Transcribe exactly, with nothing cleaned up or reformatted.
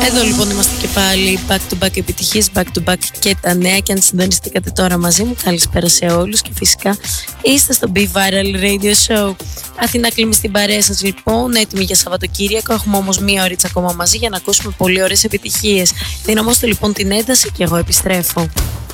Εδώ λοιπόν είμαστε και πάλι, back to back επιτυχίες, back to back και τα νέα. Και αν συντονιστήκατε τώρα μαζί μου, καλησπέρα σε όλους. Και φυσικά είστε στο Be Viral Radio Show. Αθηνά Κλίμη στην παρέα σας λοιπόν, έτοιμοι για Σαββατοκύριακο. Έχουμε όμως μία ωρίτσα ακόμα μαζί για να ακούσουμε πολύ ωραίες επιτυχίες. Δυναμώστε λοιπόν την ένταση και εγώ επιστρέφω.